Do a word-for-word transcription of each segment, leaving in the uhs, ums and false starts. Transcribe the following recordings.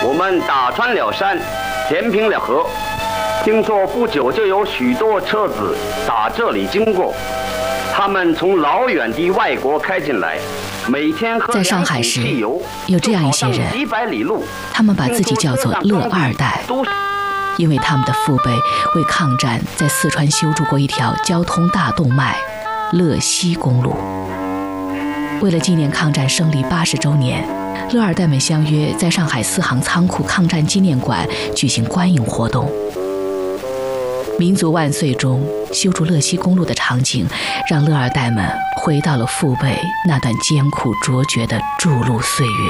我们打穿了山，填平了河。听说不久就有许多车子打这里经过，他们从老远的外国开进来，每天喝在上海时有这样一些人，他们把自己叫做乐二代，因为他们的父辈为抗战在四川修筑过一条交通大动脉乐西公路。为了纪念抗战胜利八十周年，乐二代们相约在上海四行仓库抗战纪念馆举行观影活动。民族万岁中修筑乐西公路的场景，让乐二代们回到了父辈那段艰苦卓绝的筑路岁月。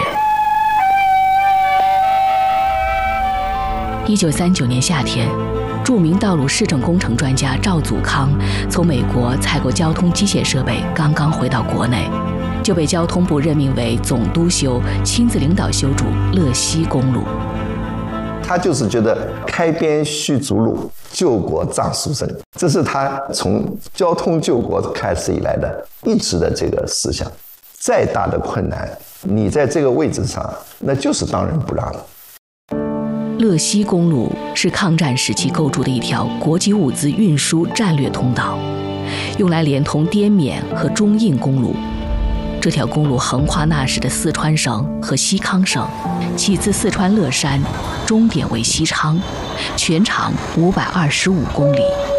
一九三九年夏天，著名道路市政工程专家赵祖康从美国采购交通机械设备，刚刚回到国内，就被交通部任命为总督修，亲自领导修筑乐西公路。 他就是觉得开边须逐鹿，救国葬书生，这是他从交通救国开始以来的一直的这个思想。再大的困难，你在这个位置上，那就是当仁不让了。 乐西公路是抗战时期构筑的一条国际物资运输战略通道，用来连通滇缅和中印公路。这条公路横跨那时的四川省和西康省，起自四川乐山，终点为西昌，全长五百二十五公里。